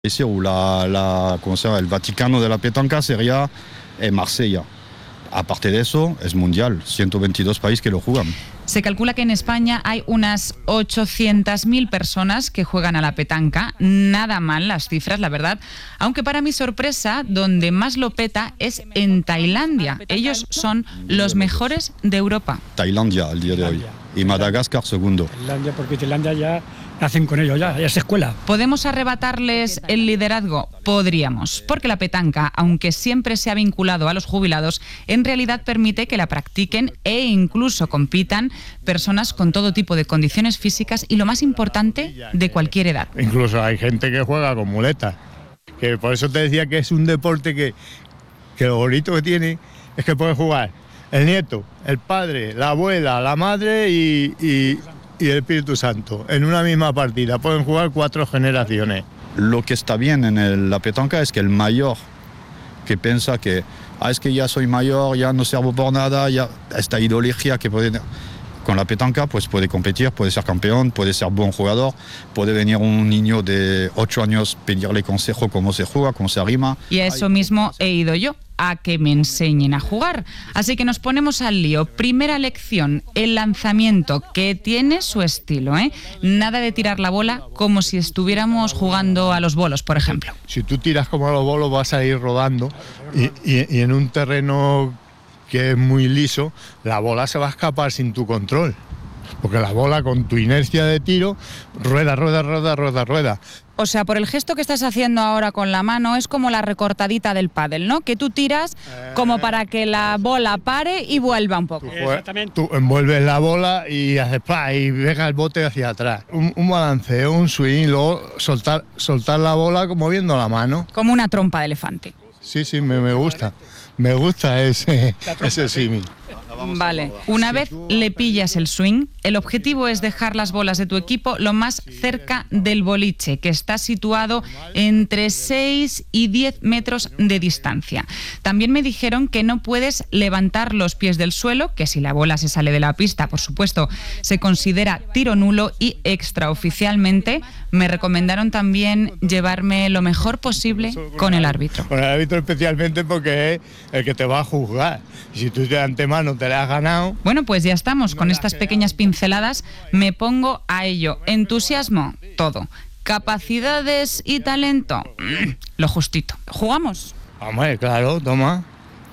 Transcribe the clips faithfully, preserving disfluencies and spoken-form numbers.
O la, la, ¿cómo se llama? El Vaticano de la petanca sería en Marsella. Aparte de eso, es mundial, ciento veintidós países que lo juegan. Se calcula que en España hay unas ochocientas mil personas que juegan a la petanca. Nada mal las cifras, la verdad. Aunque para mi sorpresa, donde más lo peta es en Tailandia. Ellos son los mejores de Europa. Tailandia, al día de hoy. Y Madagascar, segundo. Tailandia, porque Tailandia ya nacen con ello, ya, ya es escuela. ¿Podemos arrebatarles el liderazgo? Podríamos, porque la petanca, aunque siempre se ha vinculado a los jubilados, en realidad permite que la practiquen e incluso compitan personas con todo tipo de condiciones físicas y, lo más importante, de cualquier edad. Incluso hay gente que juega con muletas, que por eso te decía que es un deporte que, que lo bonito que tiene es que puede jugar el nieto, el padre, la abuela, la madre y... y y el Espíritu Santo, en una misma partida. Pueden jugar cuatro generaciones. Lo que está bien en el, la petanca es que el mayor que piensa que ah, es que ya soy mayor, ya no sirvo por nada, ya esta ideología que puede... Con la petanca pues puede competir, puede ser campeón, puede ser buen jugador, puede venir un niño de ocho años pedirle consejo cómo se juega, cómo se arrima. Y a eso mismo he ido yo, a que me enseñen a jugar. Así que nos ponemos al lío. Primera lección, el lanzamiento, que tiene su estilo, ¿eh? Nada de tirar la bola como si estuviéramos jugando a los bolos, por ejemplo. Si tú tiras como a los bolos vas a ir rodando y, y, y en un terreno que es muy liso, la bola se va a escapar sin tu control. Porque la bola, con tu inercia de tiro, rueda, rueda, rueda, rueda, rueda. O sea, por el gesto que estás haciendo ahora con la mano, es como la recortadita del pádel, ¿no? Que tú tiras como para que la bola pare y vuelva un poco. Tú, Exactamente. Tú envuelves la bola y haces ¡pah! Y dejas el bote hacia atrás. Un, un balanceo, un swing, luego soltar, soltar la bola como moviendo la mano. Como una trompa de elefante. Sí, sí, me, me gusta. Me gusta ese, ese símil. Vale, una vez le pillas el swing, el objetivo es dejar las bolas de tu equipo lo más cerca del boliche, que está situado entre seis y diez metros de distancia. También me dijeron que no puedes levantar los pies del suelo, que si la bola se sale de la pista, por supuesto, se considera tiro nulo, y extraoficialmente me recomendaron también llevarme lo mejor posible con el árbitro. Con el árbitro especialmente porque es el que te va a juzgar. Y si tú de antemano te la has ganado... Bueno, pues ya estamos. Con estas pequeñas pinceladas me pongo a ello. Entusiasmo, todo. Capacidades y talento, lo justito. ¿Jugamos? Vamos, claro, toma.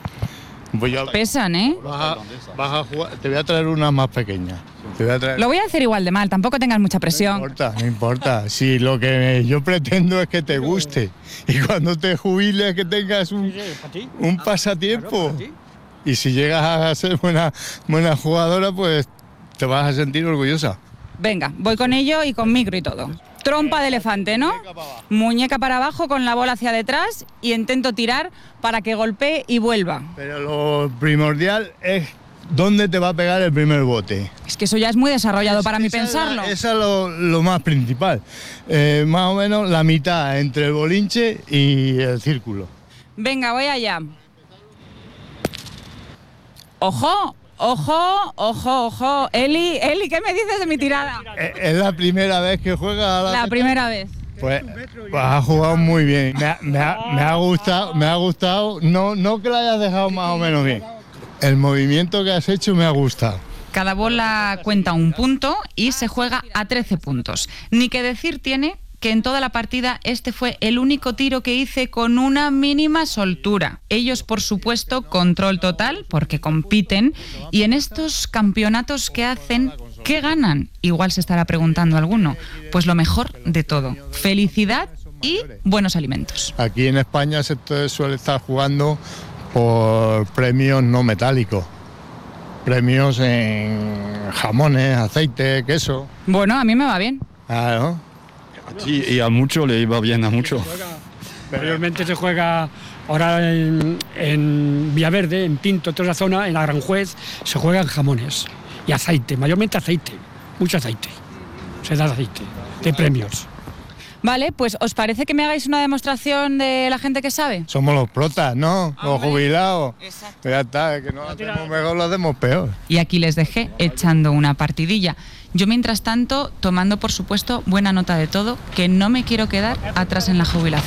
Voy a... Pesan, ¿eh? Vas a, vas a jugar. Te voy a traer una más pequeña. Te voy a traer... Lo voy a hacer igual de mal, tampoco tengas mucha presión. No importa, no importa. Si lo que yo pretendo es que te guste. Y cuando te jubiles que tengas un, un pasatiempo. Y si llegas a ser buena, buena jugadora, pues te vas a sentir orgullosa. Venga, voy con ello y con micro y todo. Trompa de elefante, ¿no? Muñeca para abajo con la bola hacia detrás y intento tirar para que golpee y vuelva. Pero lo primordial es dónde te va a pegar el primer bote. Es que eso ya es muy desarrollado es, para mí pensarlo. Eso es lo, lo más principal. Eh, más o menos la mitad entre el bolinche y el círculo. Venga, voy allá. ¡Ojo! ¡Ojo! ¡Ojo! ¡Ojo! Eli, Eli, ¿qué me dices de mi tirada? Es la primera vez que juega a la... La petanca. primera vez. Pues, pues has jugado muy bien. Me ha, me, ha, me ha gustado, me ha gustado. No, no que la hayas dejado más o menos bien. El movimiento que has hecho me ha gustado. Cada bola cuenta un punto y se juega a trece puntos. Ni que decir tiene que en toda la partida este fue el único tiro que hice con una mínima soltura. Ellos, por supuesto, control total, porque compiten, y en estos campeonatos que hacen, ¿qué ganan? Igual se estará preguntando alguno. Pues lo mejor de todo, felicidad y buenos alimentos. Aquí en España se suele estar jugando por premios no metálicos. Premios en jamones, aceite, queso. Bueno, a mí me va bien. Claro. Sí, y a mucho le iba bien a mucho. Mayormente se juega ahora en, en Villaverde, en Pinto, toda esa zona, en Aranjuez, se juegan jamones y aceite, mayormente aceite, mucho aceite. Se da aceite, de premios. Vale, pues ¿os parece que me hagáis una demostración de la gente que sabe? Somos los protas, ¿no? Ah, los jubilados. Exacto. Ya está, que no lo hacemos mejor, lo hacemos peor. Y aquí les dejé echando una partidilla. Yo, mientras tanto, tomando, por supuesto, buena nota de todo, que no me quiero quedar atrás en la jubilación.